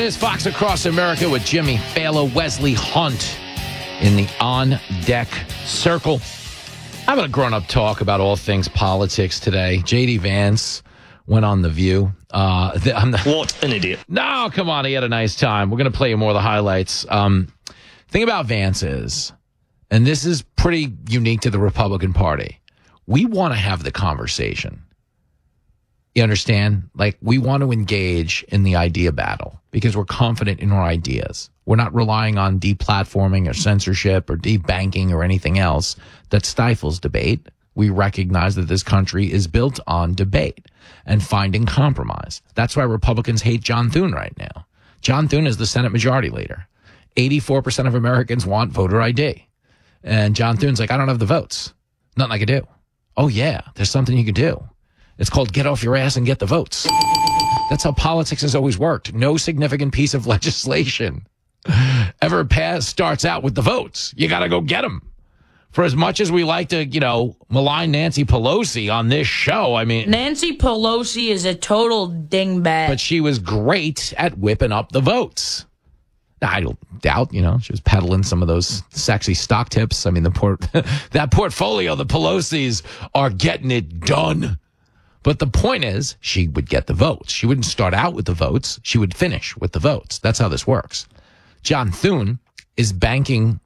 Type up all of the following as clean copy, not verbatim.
is Fox Across America with Jimmy Fallon, Wesley Hunt in the On Deck Circle. I'm going to grown-up talk about all things politics today. J.D. Vance went on The View. What an idiot. No, come on. He had a nice time. We're going to play you more of the highlights. Thing about Vance is, and this is pretty unique to the Republican Party, we want to have the conversation. You understand? Like, we want to engage in the idea battle because we're confident in our ideas. We're not relying on deplatforming or censorship or debanking or anything else that stifles debate. We recognize that this country is built on debate and finding compromise. That's why Republicans hate John Thune right now. John Thune is the Senate Majority Leader. 84% of Americans want voter ID. And John Thune's like, I don't have the votes. Nothing I can do. Oh, yeah, there's something you can do. It's called get off your ass and get the votes. That's how politics has always worked. No significant piece of legislation ever passed starts out with the votes. You got to go get them. For as much as we like to, malign Nancy Pelosi on this show, I mean... Nancy Pelosi is a total dingbat. But she was great at whipping up the votes. I don't doubt, she was peddling some of those sexy stock tips. I mean, that portfolio, the Pelosi's are getting it done. But the point is, she would get the votes. She wouldn't start out with the votes. She would finish with the votes. That's how this works. John Thune is banking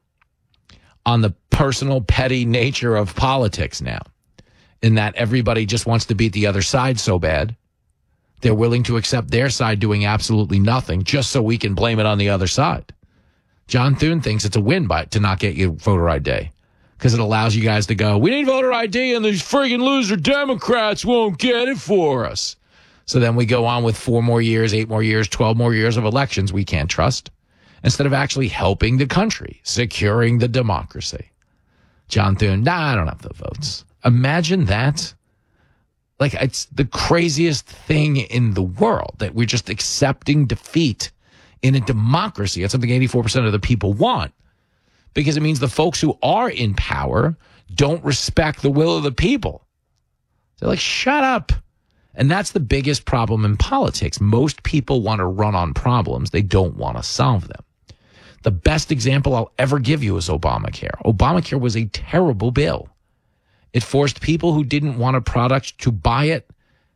on the personal, petty nature of politics now, in that everybody just wants to beat the other side so bad, they're willing to accept their side doing absolutely nothing just so we can blame it on the other side. John Thune thinks it's a win to not get you voter ID. Because it allows you guys to go, we need voter ID and these friggin' loser Democrats won't get it for us. So then we go on with 4 more years, 8 more years, 12 more years of elections we can't trust, instead of actually helping the country, securing the democracy. John Thune, I don't have the votes. Imagine that. Like, it's the craziest thing in the world that we're just accepting defeat in a democracy. It's something 84% of the people want. Because it means the folks who are in power don't respect the will of the people. They're like, shut up. And that's the biggest problem in politics. Most people want to run on problems. They don't want to solve them. The best example I'll ever give you is Obamacare. Obamacare was a terrible bill. It forced people who didn't want a product to buy it.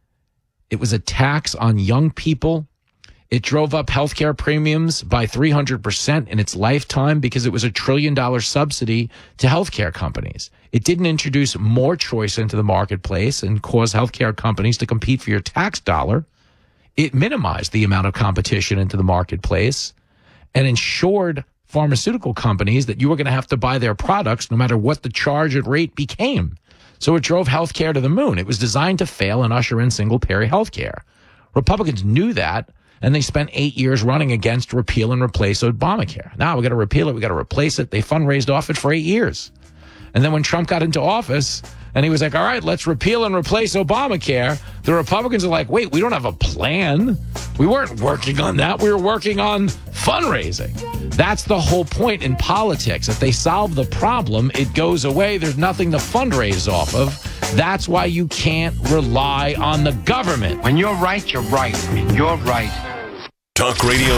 It was a tax on young people. It drove up healthcare premiums by 300% in its lifetime because it was $1 trillion subsidy to healthcare companies. It didn't introduce more choice into the marketplace and cause healthcare companies to compete for your tax dollar. It minimized the amount of competition into the marketplace and ensured pharmaceutical companies that you were going to have to buy their products no matter what the charge and rate became. So it drove healthcare to the moon. It was designed to fail and usher in single-payer healthcare. Republicans knew that. And they spent 8 years running against repeal and replace Obamacare. Now we got to repeal it. We got to replace it. They fundraised off it for 8 years. And then when Trump got into office and he was like, all right, let's repeal and replace Obamacare, the Republicans are like, wait, we don't have a plan. We weren't working on that. We were working on fundraising. That's the whole point in politics. If they solve the problem, it goes away. There's nothing to fundraise off of. That's why you can't rely on the government. When you're right, you're right. You're right. Talk Radio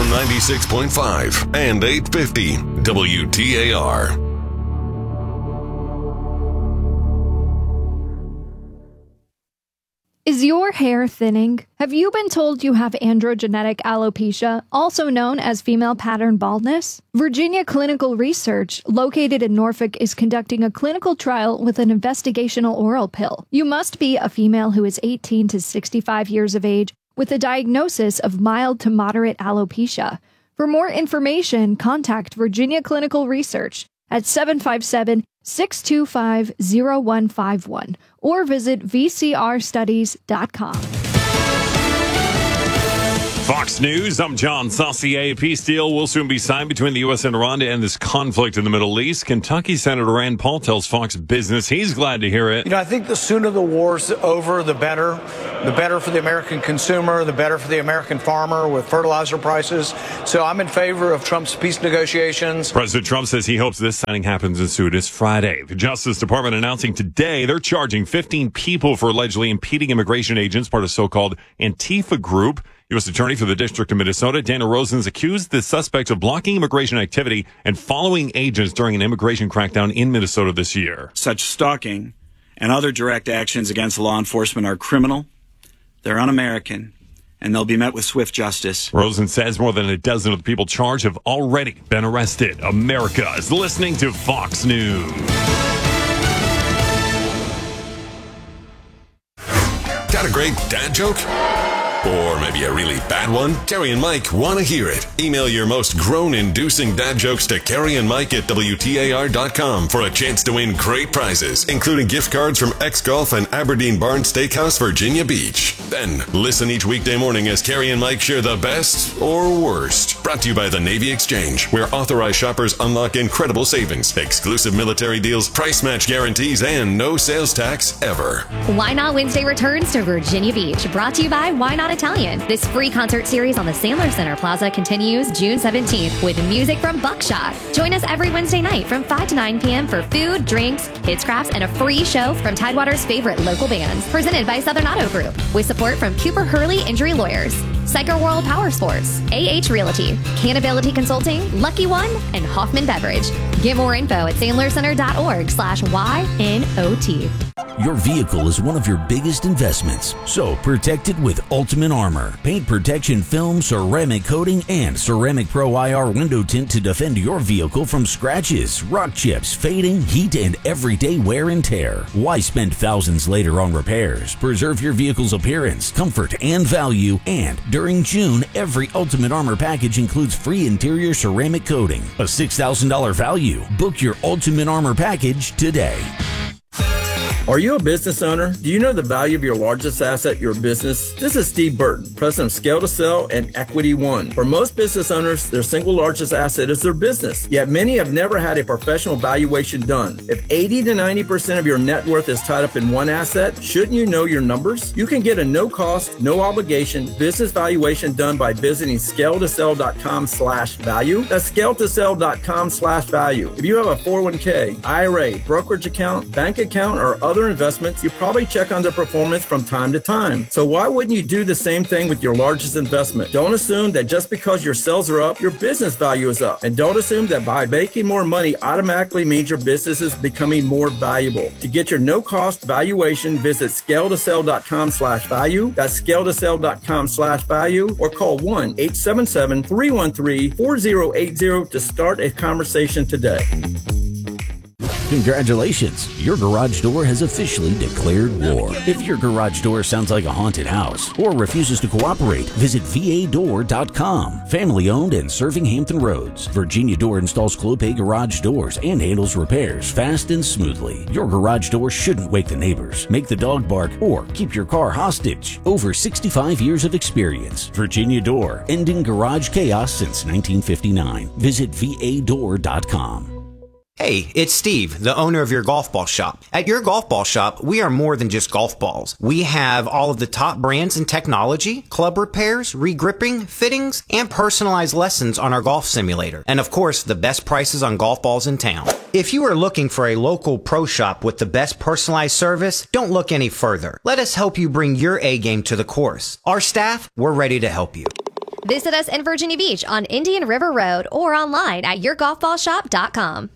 96.5 and 850 WTAR. Is your hair thinning? Have you been told you have androgenetic alopecia, also known as female pattern baldness? Virginia Clinical Research, located in Norfolk, is conducting a clinical trial with an investigational oral pill. You must be a female who is 18 to 65 years of age with a diagnosis of mild to moderate alopecia. For more information, contact Virginia Clinical Research at 757-625-0151 or visit vcrstudies.com. Fox News, I'm John Saucier. A peace deal will soon be signed between the U.S. and Iran to end this conflict in the Middle East. Kentucky Senator Rand Paul tells Fox Business he's glad to hear it. I think the sooner the war's over, the better. The better for the American consumer, the better for the American farmer with fertilizer prices. So I'm in favor of Trump's peace negotiations. President Trump says he hopes this signing happens as soon as Friday. The Justice Department announcing today they're charging 15 people for allegedly impeding immigration agents, part of so-called Antifa group. U.S. Attorney for the District of Minnesota, Dana Rosen's accused the suspects of blocking immigration activity and following agents during an immigration crackdown in Minnesota this year. Such stalking and other direct actions against law enforcement are criminal, they're un-American, and they'll be met with swift justice. Rosen says more than a dozen of the people charged have already been arrested. America is listening to Fox News. Got a great dad joke? Or maybe a really bad one? Carrie and Mike want to hear it. Email your most groan-inducing dad jokes to Carrie and Mike at WTAR.com for a chance to win great prizes, including gift cards from X-Golf and Aberdeen Barn Steakhouse, Virginia Beach. Then, listen each weekday morning as Carrie and Mike share the best or worst. Brought to you by the Navy Exchange, where authorized shoppers unlock incredible savings, exclusive military deals, price match guarantees, and no sales tax ever. Why Not Wednesday returns to Virginia Beach, brought to you by Why Not Italian. This free concert series on the Sandler Center Plaza continues June 17th with music from Buckshot. Join us every Wednesday night from 5 to 9 p.m. for food, drinks, kids crafts, and a free show from Tidewater's favorite local bands. Presented by Southern Auto Group with support from Cooper Hurley Injury Lawyers, Psycho World Power Sports, AH Realty, Canability Consulting, Lucky One, and Hoffman Beverage. Get more info at sandlercenter.org/YNOT. Your vehicle is one of your biggest investments, so protect it with Ultimate Armor. Paint protection film, ceramic coating, and Ceramic Pro IR window tint to defend your vehicle from scratches, rock chips, fading, heat, and everyday wear and tear. Why spend thousands later on repairs? Preserve your vehicle's appearance, comfort, and value. And during June, every Ultimate Armor package includes free interior ceramic coating, a $6,000 value. Book your Ultimate Armor package today. Are you a business owner? Do you know the value of your largest asset, your business? This is Steve Burton, president of Scale to Sell and Equity One. For most business owners, their single largest asset is their business. Yet many have never had a professional valuation done. If 80 to 90% of your net worth is tied up in one asset, shouldn't you know your numbers? You can get a no-cost, no-obligation business valuation done by visiting scaletosell.com/value. That's scaletosell.com/value. If you have a 401k, IRA, brokerage account, bank account, or other investments, you probably check on their performance from time to time. So why wouldn't you do the same thing with your largest investment? Don't assume that just because your sales are up, your business value is up. And don't assume that by making more money automatically means your business is becoming more valuable. To get your no-cost valuation, visit scaletosell.com/value. That's scaletosell.com/value, or call 1-877-313-4080 to start a conversation today. Congratulations, your garage door has officially declared war. If your garage door sounds like a haunted house or refuses to cooperate, visit VADoor.com. Family owned and serving Hampton Roads, Virginia Door installs Clopay garage doors and handles repairs fast and smoothly. Your garage door shouldn't wake the neighbors, make the dog bark, or keep your car hostage. Over 65 years of experience. Virginia Door, ending garage chaos since 1959. Visit VADoor.com. Hey, it's Steve, the owner of Your Golf Ball Shop. At Your Golf Ball Shop, we are more than just golf balls. We have all of the top brands in technology, club repairs, re-gripping, fittings, and personalized lessons on our golf simulator. And of course, the best prices on golf balls in town. If you are looking for a local pro shop with the best personalized service, don't look any further. Let us help you bring your A game to the course. Our staff, we're ready to help you. Visit us in Virginia Beach on Indian River Road or online at yourgolfballshop.com.